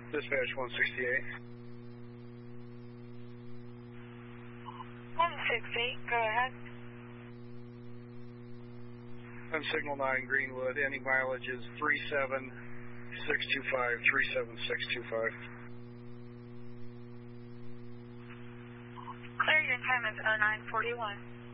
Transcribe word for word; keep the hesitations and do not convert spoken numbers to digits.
Dispatch one sixty-eight. one sixty-eight, go ahead. On Signal nine Greenwood, any mileage is three seven six two five, three seven six two five. Clear, your time is oh nine forty-one.